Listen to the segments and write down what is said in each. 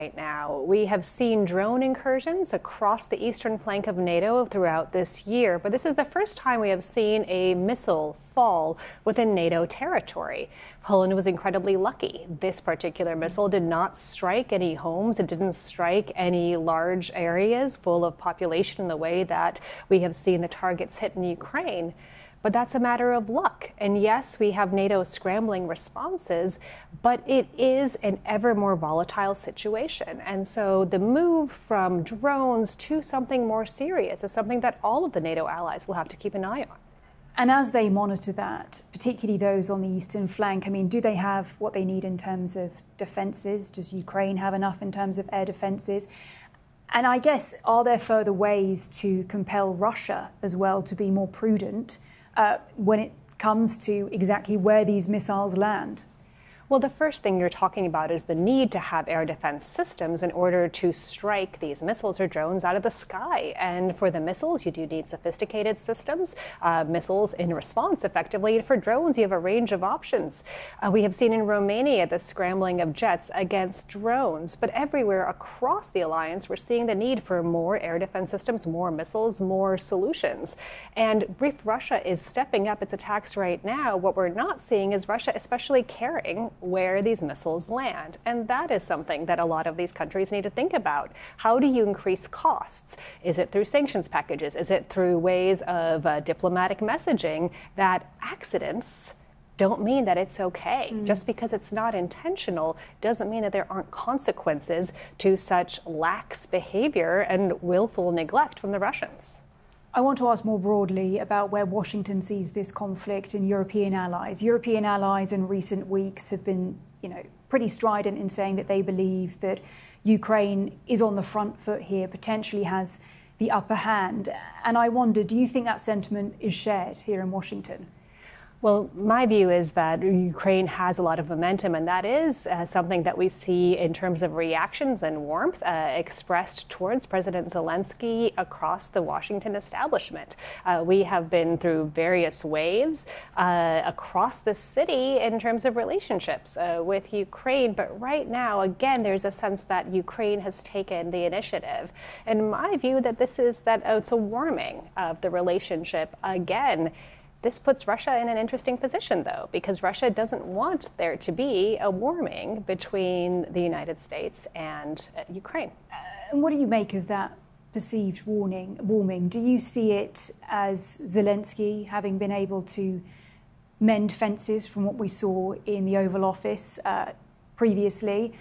Right now, we have seen drone incursions across the eastern flank of NATO throughout this year, but this is the first time we have seen a missile fall within NATO territory. Poland was incredibly lucky. This particular missile did not strike any homes. It didn't strike any large areas full of population in the way that we have seen the targets hit in Ukraine. But that's a matter of luck. And yes, we have NATO scrambling responses, but it is an ever more volatile situation. And so the move from drones to something more serious is something that all of the NATO allies will have to keep an eye on. And as they monitor that, particularly those on the eastern flank, I mean, do they have what they need in terms of defences? Does Ukraine have enough in terms of air defences? And I guess, are there further ways to compel Russia as well to be more prudent when it comes to exactly where these missiles land? Well, the first thing you're talking about is the need to have air defense systems in order to strike these missiles or drones out of the sky. And for the missiles, you do need sophisticated systems, missiles in response effectively. For drones, you have a range of options. We have seen in Romania the scrambling of jets against drones. But everywhere across the alliance, we're seeing the need for more air defense systems, more missiles, more solutions. And if Russia is stepping up its attacks right now, what we're not seeing is Russia especially caring where these missiles land. And that is something that a lot of these countries need to think about. How do you increase costs? Is it through sanctions packages? Is it through ways of diplomatic messaging that accidents don't mean that it's okay? Just because it's not intentional doesn't mean that there aren't consequences to such lax behavior and willful neglect from the Russians. I want to ask more broadly about where Washington sees this conflict in European allies. European allies in recent weeks have been, pretty strident in saying that they believe that Ukraine is on the front foot here, potentially has the upper hand. And I wonder, do you think that sentiment is shared here in Washington? Well, my view is that Ukraine has a lot of momentum, and that is something that we see in terms of reactions and warmth expressed towards President Zelensky across the Washington establishment. We have been through various waves across the city in terms of relationships with Ukraine, but right now, again, there's a sense that Ukraine has taken the initiative. And my view that this is that it's a warming of the relationship again. This puts Russia in an interesting position, though, because Russia doesn't want there to be a warming between the United States and Ukraine. And what do you make of that perceived warming? Do you see it as Zelensky having been able to mend fences from what we saw in the Oval Office previously?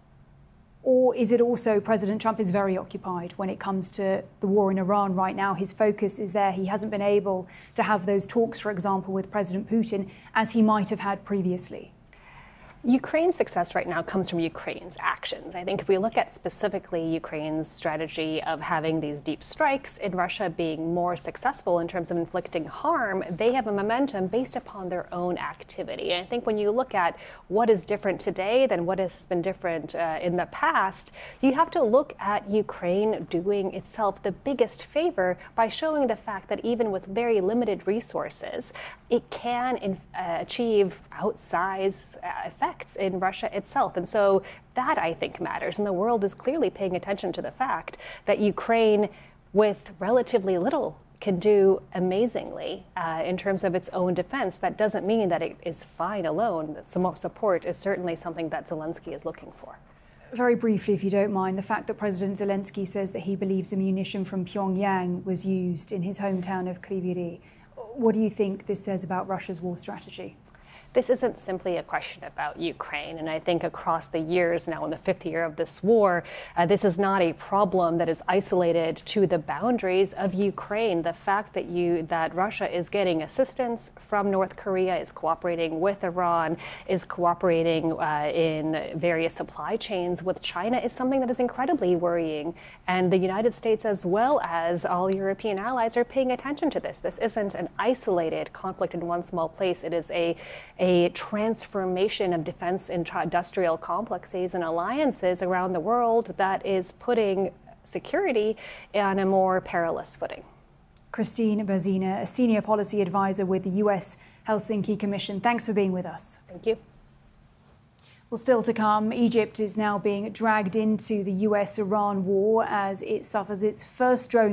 Or is it also President Trump is very occupied when it comes to the war in Iran right now? His focus is there. He hasn't been able to have those talks, for example, with President Putin as he might have had previously. Ukraine's success right now comes from Ukraine's actions. I think if we look at specifically Ukraine's strategy of having these deep strikes and Russia being more successful in terms of inflicting harm, they have a momentum based upon their own activity. And I think when you look at what is different today than what has been different in the past, you have to look at Ukraine doing itself the biggest favor by showing the fact that even with very limited resources, it can achieve outsized effects in Russia itself. And so that, I think, matters. And the world is clearly paying attention to the fact that Ukraine, with relatively little, can do amazingly in terms of its own defense. That doesn't mean that it is fine alone. Some support is certainly something that Zelensky is looking for. Very briefly, if you don't mind, the fact that President Zelensky says that he believes ammunition from Pyongyang was used in his hometown of Kryvyi Rih. What do you think this says about Russia's war strategy? This isn't simply a question about Ukraine. And I think across the years now, in the fifth year of this war, this is not a problem that is isolated to the boundaries of Ukraine. The fact that Russia is getting assistance from North Korea, is cooperating with Iran, is cooperating in various supply chains with China is something that is incredibly worrying. And the United States, as well as all European allies, are paying attention to this. This isn't an isolated conflict in one small place. It is a transformation of defense industrial complexes and alliances around the world that is putting security on a more perilous footing. Kristine Berzina, a senior policy advisor with the US Helsinki Commission. Thanks for being with us. Thank you. Well, still to come, Egypt is now being dragged into the US-Iran war as it suffers its first drone